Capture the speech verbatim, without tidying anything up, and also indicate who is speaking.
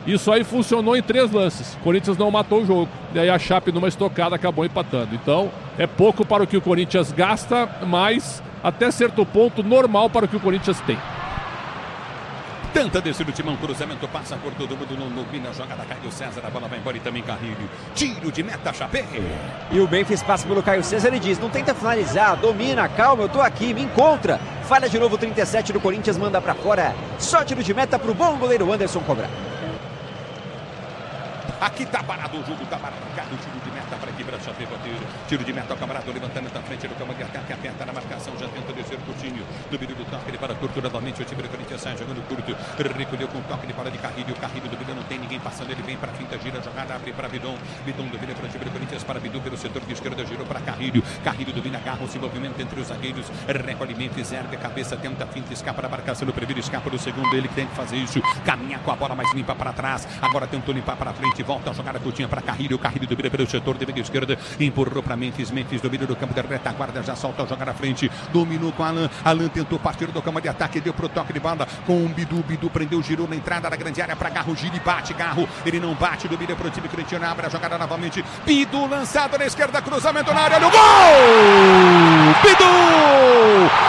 Speaker 1: Isso aí funcionou em três lances. O Corinthians não matou o jogo. E aí a Chape, numa estocada, acabou empatando. Então, é pouco para o que o Corinthians gasta, mas até certo ponto normal para o que o Corinthians tem.
Speaker 2: Tenta descer o timão, cruzamento, passa por todo mundo, no domina a jogada, Caio César, a bola vai embora e também Carrilho. Tiro de meta, Chape.
Speaker 3: E o bem fez passe pelo Caio César e diz, não tenta finalizar, domina, calma, eu tô aqui, me encontra. Falha de novo, trinta e sete do Corinthians, manda pra fora. Só tiro de meta pro bom goleiro Anderson cobrar.
Speaker 2: Aqui tá parado o jogo, tá marcado o tiro de meta para aqui para Chape bater. Tiro de meta, o camarada levantando na frente do campo de ataque, aperta na marcação, já tenta descer o Coutinho. Domínio do toque, ele para curto novamente, o time do Corinthians sai jogando curto. Recolheu com o toque de bola de Carrilho, Carrilho do Bidão, não tem ninguém passando, ele vem para a finta, gira a jogada, abre para Bidão. Bidão domina para o time do Corinthians, para Bidu pelo setor de esquerda, girou para Carrilho. Carrilho domina, agarra, se movimenta entre os zagueiros, recolhe Memphis, ergue a cabeça, tenta a finta, escapa da marcação do primeiro, escapa do segundo, ele que tem que fazer isso. Caminha com a bola mais limpa para trás, agora tentou limpar para frente, volta a jogada, Coutinho para Carrilho, Carrilho domina pelo setor de meia esquerda, empurrou para Memphis, Memphis domina do campo da retaguarda, já solta a jogar na frente, dominou com Alan, Alan tentou partir do campo de ataque, deu pro toque de bola com o Bidu, Bidu prendeu, girou na entrada da grande área para Garro, gira e bate, Garro, ele não bate, domina pro time corintiano, abre a jogada novamente, Bidu lançado na esquerda, cruzamento na área, no gol! Bidu!